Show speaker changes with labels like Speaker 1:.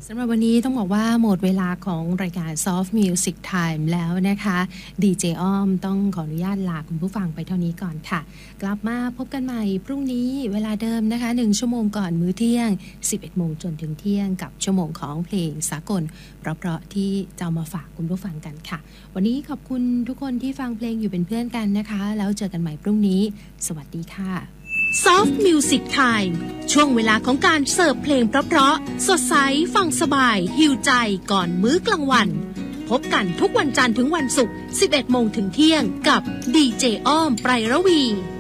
Speaker 1: สำหรับวันนี้ต้องบอกว่าหมดเวลาของรายการ Soft Music Time แล้วนะคะดีเจอ้อมต้องขออนุญาตลาคุณผู้ฟังไปเท่านี้ก่อนค่ะกลับมาพบกันใหม่พรุ่งนี้เวลาเดิมนะคะ1ชั่วโมงก่อนมื้อเที่ยง 11 โมงจนถึงเที่ยงกับชั่วโมงของเพลงสากลเพราะๆที่จะมาฝากคุณผู้ฟังกันค่ะวันนี้ขอบคุณทุกคนที่ฟังเพลงอยู่เป็นเพื่อนกันนะคะแล้วเจอกันใหม่พรุ่งนี้สวัสดีค่ะ
Speaker 2: Soft Music Time ช่วงเวลาของการเสิร์ฟเพลงเพราะๆสดใสฟังสบายหิวใจก่อนมื้อกลางวันพบกันทุกวันจันทร์ถึงวันศุกร์ 11 โมงถึงเที่ยงกับดีเจอ้อมไพรระวี